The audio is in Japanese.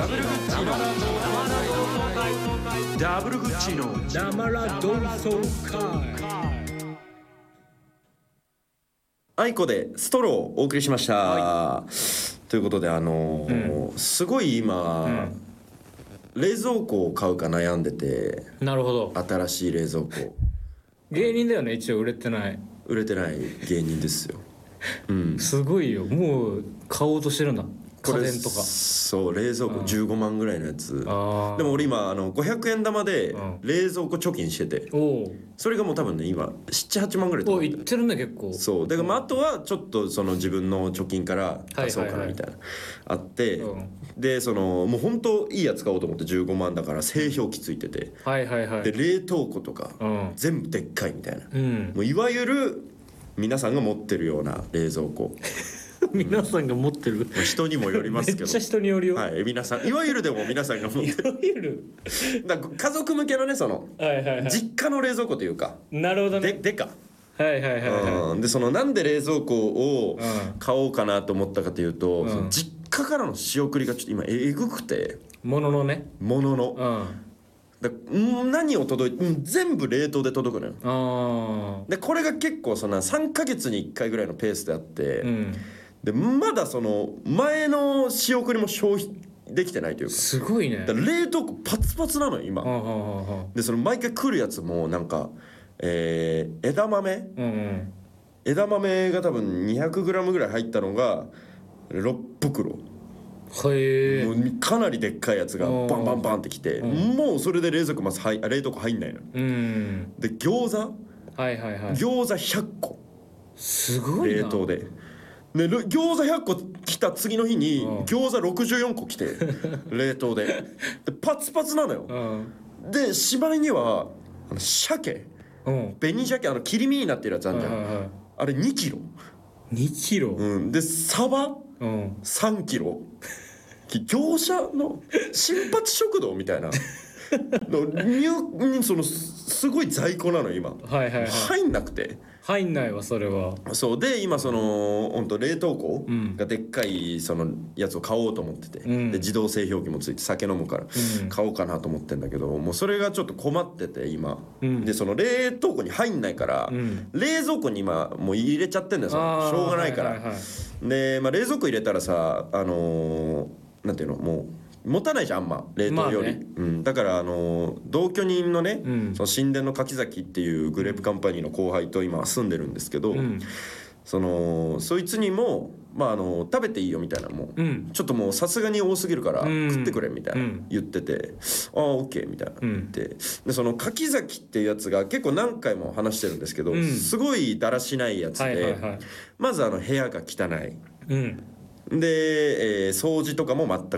ダブルグッチの生ラ同窓会。 アイコでストローをお送りしました、ということですごい今、冷蔵庫を買うか悩んでて。 なるほど。 新しい冷蔵庫。 芸人だよね、一応売れてない芸人ですよ。 すごいよ。もう買おうとしてるんだ。家電とか。 そう冷蔵庫15万ぐらいのやつ。でも俺今500円玉で冷蔵庫貯金してて、それがもう多分ね今 7,8 万ぐらいいってるね結構。 そうだからあとはちょっとその自分の貯金から出そうかなみたいなあって、でもう本当いいやつ買おうと思って15万だから製氷機ついてて、で冷凍庫とか全部でっかいみたいな、もういわゆる皆さんが持ってるような冷蔵庫。 皆さんが持ってる、 人にもよりますけど。 めっちゃ人によるよ。 皆さんいわゆるでも皆さんが持ってるだから家族向けのね実家の冷蔵庫というか。 なるほどね。 でかでなんで冷蔵庫を買おうかなと思ったかというと、実家からの仕送りがちょっと今えぐくて。 ものの何を届いて全部冷凍で届くのよ。でこれが結構3ヶ月に1回ぐらいのペースであって、でまだ前の仕送りも消費できてないというか。 すごいね。 だから冷凍庫パツパツなのよ今。で毎回来るやつもなんか、枝豆が多分 200g ぐらい入ったのが6袋。もうかなりでっかいやつがバンバンバンってきて、もうそれで冷凍庫入んないの。で餃子100個すごいな。 冷凍で餃子100個来た次の日に餃子64個来て冷凍でパツパツなのよ。でしまいには鮭、紅鮭切り身になってるやつあるじゃん、あれ2キロでサバ3キロ。業者の新八食堂みたいなすごい在庫なの今。入んなくて。 入んないわそれは。 そうで今本当冷凍庫がでっかいやつを買おうと思ってて、で自動製氷機もついて酒飲むから買おうかなと思ってんだけど、もうそれがちょっと困ってて今、で冷凍庫に入んないから、冷蔵庫に今もう入れちゃってんだよ。しょうがないから。で冷蔵庫入れたらさなんていうの、もう持たないじゃんあんま冷凍より、だから同居人のね、神殿の柿崎っていうグレープカンパニーの後輩と今住んでるんですけど、そいつにも食べていいよみたいな、もう、ちょっともうさすがに多すぎるから食ってくれみたいな言ってて、オッケーみたいな言って、で柿崎っていうやつが結構何回も話してるんですけど、すごいだらしないやつで、まず部屋が汚い。で、掃除とかも全